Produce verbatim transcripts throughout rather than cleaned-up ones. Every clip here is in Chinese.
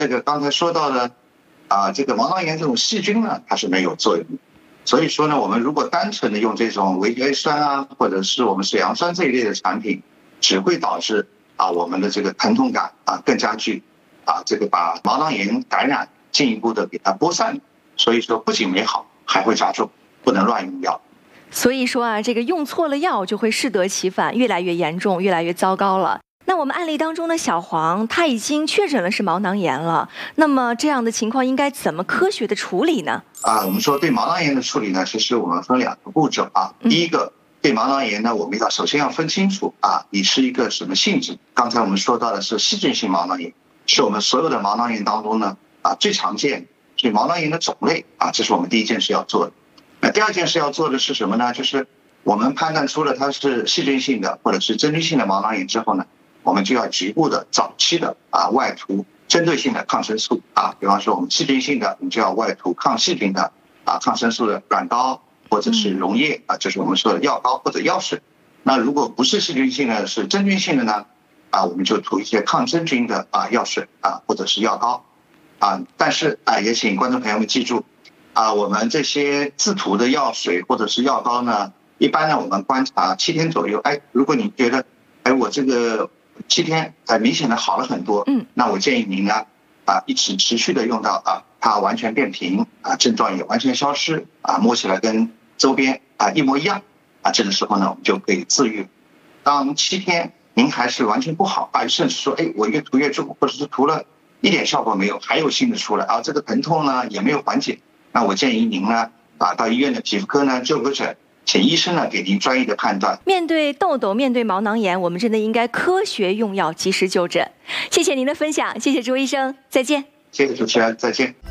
这个刚才说到的啊，这个毛囊炎这种细菌呢，它是没有作用的。所以说呢，我们如果单纯的用这种维 A 酸啊，或者是我们水杨酸这一类的产品，只会导致啊我们的这个疼痛感啊更加剧，啊这个把毛囊炎感染进一步的给它播散。所以说不仅没好，还会加重，不能乱用药。 所以说啊，这个用错了药就会适得其反，越来越严重，越来越糟糕了。那我们案例当中的小黄，他已经确诊了是毛囊炎了，那么这样的情况应该怎么科学的处理呢？ 啊，我们说对毛囊炎的处理呢，其实我们分两个步骤啊。第一个，对毛囊炎呢，我们要首先要分清楚啊，你是一个什么性质。刚才我们说到的是细菌性毛囊炎，是我们所有的毛囊炎当中呢啊最常见，所以毛囊炎的种类啊，这是我们第一件事要做的。那第二件事要做的是什么呢？就是我们判断出了它是细菌性的或者是真菌性的毛囊炎之后呢，我们就要局部的早期的啊外涂针对性的抗生素啊，比方说我们细菌性的，我们就要外涂抗细菌的啊抗生素的软膏或者是溶液啊，这是我们说的药膏或者药水。那如果不是细菌性的，是真菌性的呢，啊我们就涂一些抗真菌的啊药水啊或者是药膏啊。但是啊也请观众朋友们记住啊，我们这些自涂的药水或者是药膏呢，一般呢我们观察七天左右，哎，如果你觉得哎我这个七天很明显的好了很多，嗯，那我建议您呢，啊，一直持续的用到啊，它完全变平啊，症状也完全消失啊，摸起来跟周边啊一模一样啊，这个时候呢，我们就可以自愈。当七天您还是完全不好啊，甚至说，哎，我越涂越重，或者是涂了一点效果没有，还有新的出来啊，这个疼痛呢也没有缓解，那我建议您呢，啊，到医院的皮肤科呢就个诊。请医生呢给您专业的判断。 面对痘痘，面对毛囊炎，我们真的应该科学用药，及时就诊。谢谢您的分享，谢谢朱医生，再见。 谢谢主持人，再见。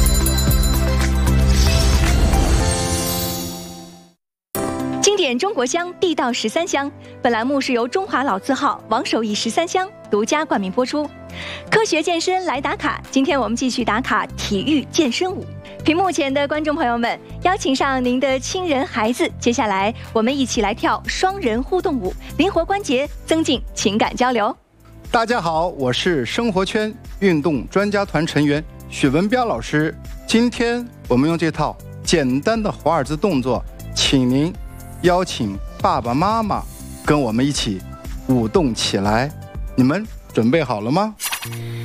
经典中国香，地道十三香。本栏目是由中华老字号王守义十三香独家冠名播出。科学健身来打卡，今天我们继续打卡体育健身舞。屏幕前的观众朋友们，邀请上您的亲人孩子，接下来我们一起来跳双人互动舞，灵活关节，增进情感交流。 大家好，我是生活圈运动专家团成员许文彪老师。今天我们用这套简单的华尔兹动作，请您邀请爸爸妈妈跟我们一起舞动起来。你们准备好了吗？